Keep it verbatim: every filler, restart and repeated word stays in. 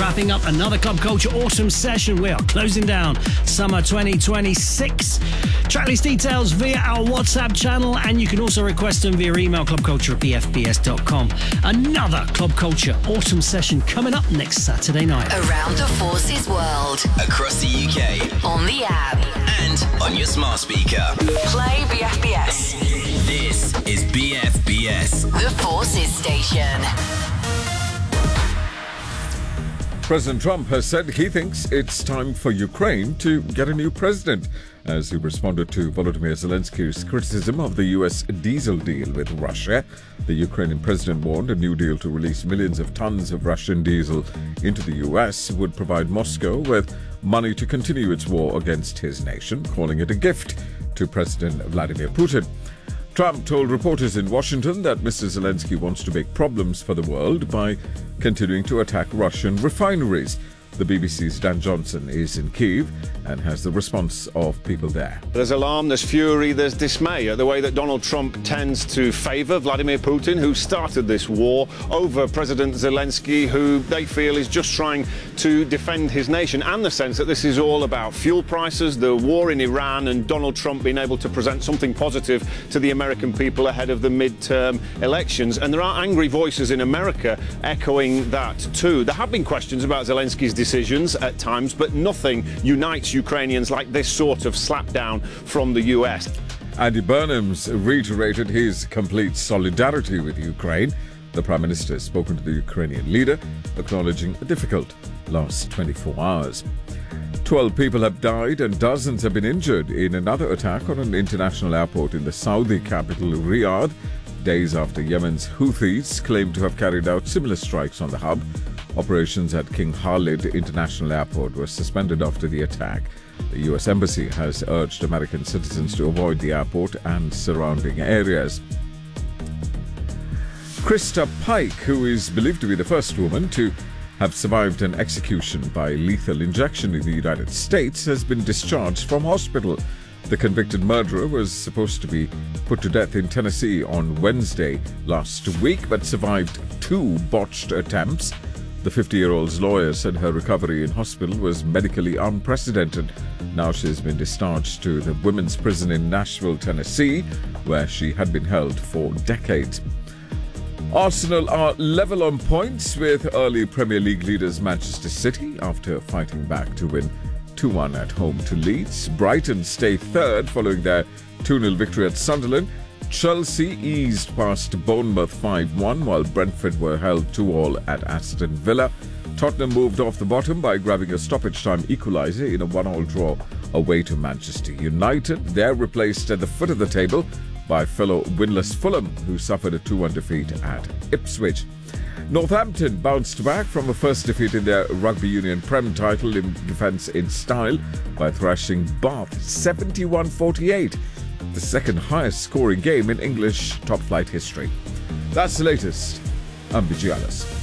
wrapping up another Club Culture Autumn session. We are closing down summer twenty twenty-six. Tracklist details via our WhatsApp channel, and you can also request them via email, clubculture at b f b s dot com. Another Club Culture Autumn session coming up next Saturday night. Around the Forces world. Across the U K. On the app. And on your smart speaker. Play B F B S. This is B F B S. The Forces station. President Trump has said he thinks it's time for Ukraine to get a new president as he responded to Volodymyr Zelensky's criticism of the U S diesel deal with Russia. The Ukrainian president warned a new deal to release millions of tons of Russian diesel into the U S would provide Moscow with money to continue its war against his nation, calling it a gift to President Vladimir Putin. Trump told reporters in Washington that Mister Zelensky wants to make problems for the world by continuing to attack Russian refineries. The B B C's Dan Johnson is in Kyiv and has the response of people there. There's alarm, there's fury, there's dismay at the way that Donald Trump tends to favour Vladimir Putin, who started this war, over President Zelensky, who they feel is just trying to defend his nation, and the sense that this is all about fuel prices, the war in Iran, and Donald Trump being able to present something positive to the American people ahead of the midterm elections. And there are angry voices in America echoing that too. There have been questions about Zelensky's decisions at times, but nothing unites Ukrainians like this sort of slapdown from the U S. Andy Burnham's reiterated his complete solidarity with Ukraine. The Prime Minister has spoken to the Ukrainian leader, acknowledging a difficult last twenty-four hours. Twelve people have died and dozens have been injured in another attack on an international airport in the Saudi capital, Riyadh, days after Yemen's Houthis claimed to have carried out similar strikes on the hub. Operations at King Khalid International Airport were suspended after the attack. The U S Embassy has urged American citizens to avoid the airport and surrounding areas. Krista Pike, who is believed to be the first woman to have survived an execution by lethal injection in the United States, has been discharged from hospital. The convicted murderer was supposed to be put to death in Tennessee on Wednesday last week, but survived two botched attempts. The fifty-year-old's lawyer said her recovery in hospital was medically unprecedented. Now she has been discharged to the women's prison in Nashville, Tennessee, where she had been held for decades. Arsenal are level on points with early Premier League leaders Manchester City after fighting back to win two one at home to Leeds. Brighton stay third following their two nil victory at Sunderland. Chelsea eased past Bournemouth five one, while Brentford were held two all at Aston Villa. Tottenham moved off the bottom by grabbing a stoppage-time equaliser in a one all draw away to Manchester United. They're replaced at the foot of the table by fellow winless Fulham, who suffered a two one defeat at Ipswich. Northampton bounced back from a first defeat in their Rugby Union Prem title in defence in style by thrashing Bath seventy-one forty-eight. The second highest scoring game in English top-flight history. That's the latest. I'm Vijay Alice.